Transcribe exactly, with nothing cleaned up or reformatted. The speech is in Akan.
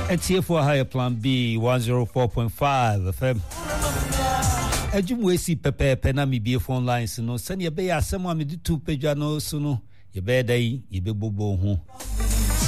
Etiefo higher plan B one oh four point five F M. Ejumwesi pepe pena mi be phone lines no send ye be asem a me de two page no so no ye be dai ye be bobo ho